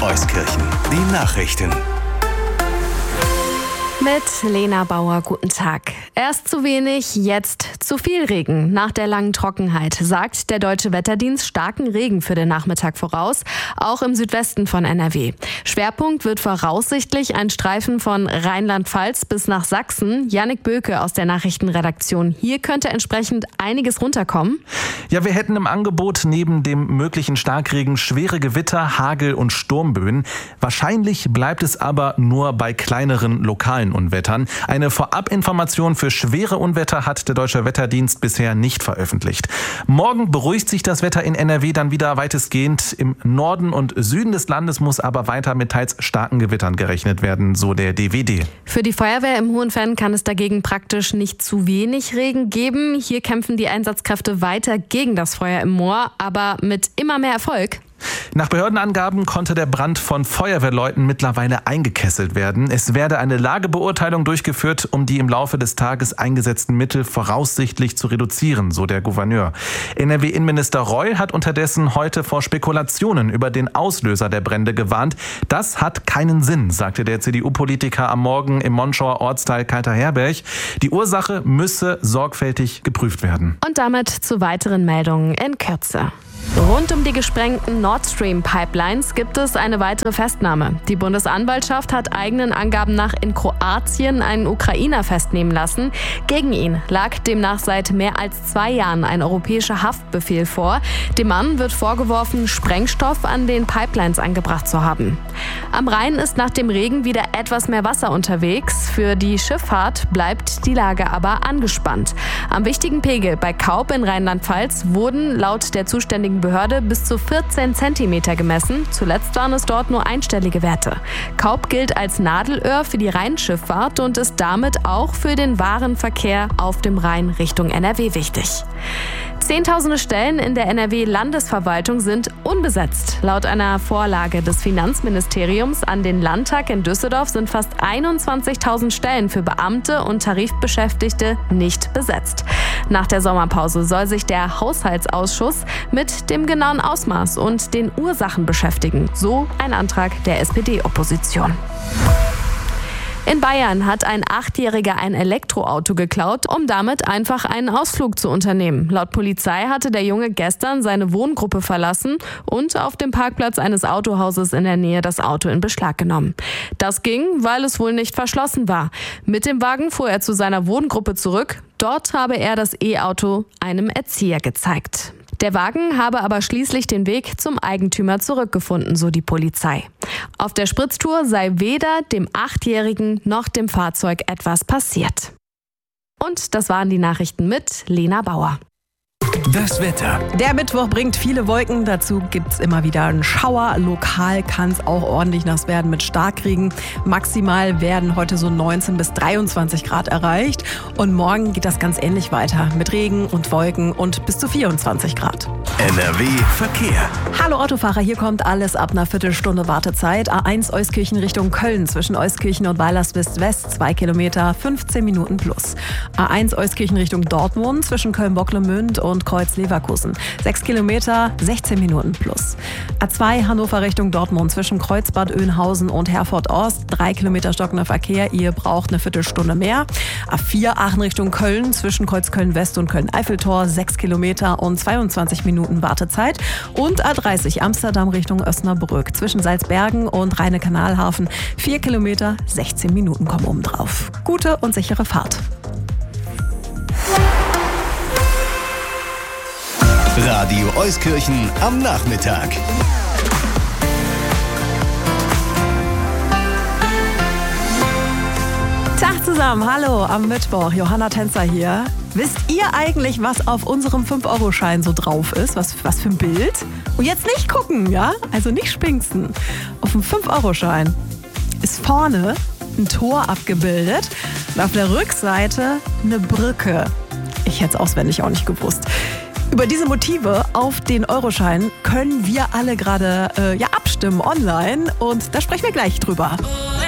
Euskirchen. Die Nachrichten. Mit Lena Bauer, guten Tag. Erst zu wenig, jetzt zu viel Regen. Nach der langen Trockenheit sagt der Deutsche Wetterdienst starken Regen für den Nachmittag voraus, auch im Südwesten von NRW. Schwerpunkt wird voraussichtlich ein Streifen von Rheinland-Pfalz bis nach Sachsen. Jannik Böke aus der Nachrichtenredaktion. Hier könnte entsprechend einiges runterkommen. Ja, wir hätten im Angebot neben dem möglichen Starkregen schwere Gewitter, Hagel und Sturmböen. Wahrscheinlich bleibt es aber nur bei kleineren lokalen Unwettern. Eine Vorabinformation für schwere Unwetter hat der Deutsche Wetterdienst bisher nicht veröffentlicht. Morgen beruhigt sich das Wetter in NRW dann wieder weitestgehend. Im Norden und Süden des Landes muss aber weiter mit teils starken Gewittern gerechnet werden, so der DWD. Für die Feuerwehr im Hohenfenn kann es dagegen praktisch nicht zu wenig Regen geben. Hier kämpfen die Einsatzkräfte weiter gegen das Feuer im Moor, aber mit immer mehr Erfolg. Nach Behördenangaben konnte der Brand von Feuerwehrleuten mittlerweile eingekesselt werden. Es werde eine Lagebeurteilung durchgeführt, um die im Laufe des Tages eingesetzten Mittel voraussichtlich zu reduzieren, so der Gouverneur. NRW-Innenminister Reul hat unterdessen heute vor Spekulationen über den Auslöser der Brände gewarnt. Das hat keinen Sinn, sagte der CDU-Politiker am Morgen im Monschauer Ortsteil Kalter-Herberg. Die Ursache müsse sorgfältig geprüft werden. Und damit zu weiteren Meldungen in Kürze. Rund um die gesprengten Nord Stream Pipelines gibt es eine weitere Festnahme. Die Bundesanwaltschaft hat eigenen Angaben nach in Kroatien einen Ukrainer festnehmen lassen. Gegen ihn lag demnach seit mehr als 2 Jahren ein europäischer Haftbefehl vor. Dem Mann wird vorgeworfen, Sprengstoff an den Pipelines angebracht zu haben. Am Rhein ist nach dem Regen wieder etwas mehr Wasser unterwegs. Für die Schifffahrt bleibt die Lage aber angespannt. Am wichtigen Pegel bei Kaub in Rheinland-Pfalz wurden laut der zuständigen Behörde bis zu 14 Zentimeter gemessen. Zuletzt waren es dort nur einstellige Werte. Kaub gilt als Nadelöhr für die Rheinschifffahrt und ist damit auch für den Warenverkehr auf dem Rhein Richtung NRW wichtig. Zehntausende Stellen in der NRW-Landesverwaltung sind unbesetzt. Laut einer Vorlage des Finanzministeriums an den Landtag in Düsseldorf sind fast 21.000 Stellen für Beamte und Tarifbeschäftigte nicht besetzt. Nach der Sommerpause soll sich der Haushaltsausschuss mit dem genauen Ausmaß und den Ursachen beschäftigen. So ein Antrag der SPD-Opposition. In Bayern hat ein 8-Jähriger ein Elektroauto geklaut, um damit einfach einen Ausflug zu unternehmen. Laut Polizei hatte der Junge gestern seine Wohngruppe verlassen und auf dem Parkplatz eines Autohauses in der Nähe das Auto in Beschlag genommen. Das ging, weil es wohl nicht verschlossen war. Mit dem Wagen fuhr er zu seiner Wohngruppe zurück. Dort habe er das E-Auto einem Erzieher gezeigt. Der Wagen habe aber schließlich den Weg zum Eigentümer zurückgefunden, so die Polizei. Auf der Spritztour sei weder dem 8-Jährigen noch dem Fahrzeug etwas passiert. Und das waren die Nachrichten mit Lena Bauer. Das Wetter. Der Mittwoch bringt viele Wolken, dazu gibt's immer wieder einen Schauer. Lokal kann es auch ordentlich nass werden mit Starkregen. Maximal werden heute so 19 bis 23 Grad erreicht. Und morgen geht das ganz ähnlich weiter mit Regen und Wolken und bis zu 24 Grad. NRW Verkehr. Hallo Autofahrer, hier kommt alles ab einer Viertelstunde Wartezeit. A1 Euskirchen Richtung Köln zwischen Euskirchen und Weilerswist West 2 Kilometer, 15 Minuten plus. A1 Euskirchen Richtung Dortmund zwischen Köln-Bocklemünd und Kreuz-Leverkusen 6 Kilometer, 16 Minuten plus. A2 Hannover Richtung Dortmund zwischen Kreuzbad Oeynhausen und Herford-Ost 3 Kilometer stockender Verkehr, ihr braucht eine Viertelstunde mehr. A4 Aachen Richtung Köln zwischen Kreuzköln West und Köln-Eiffeltor 6 Kilometer und 22 Minuten Wartezeit. Und A30 Amsterdam Richtung Osnabrück zwischen Salzbergen und Rheine-Kanalhafen 4 Kilometer, 16 Minuten kommen obendrauf. Gute und sichere Fahrt. Radio Euskirchen am Nachmittag. Tag zusammen, hallo am Mittwoch, Johanna Tänzer hier. Wisst ihr eigentlich, was auf unserem 5-Euro-Schein so drauf ist? Was für ein Bild? Und jetzt nicht gucken, ja? Also nicht spinksen. Auf dem 5-Euro-Schein ist vorne ein Tor abgebildet und auf der Rückseite eine Brücke. Ich hätte es auswendig auch nicht gewusst. Über diese Motive auf den Euroschein können wir alle gerade abstimmen online und da sprechen wir gleich drüber.